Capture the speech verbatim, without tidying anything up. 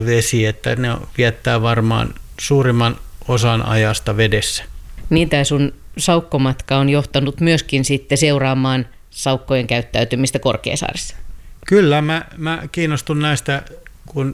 vesi, että ne viettää varmaan suurimman osan ajasta vedessä. Niin tämä sun saukkomatka on johtanut myöskin sitten seuraamaan saukkojen käyttäytymistä Korkeasaaressa. Kyllä, mä, mä kiinnostun näistä, kun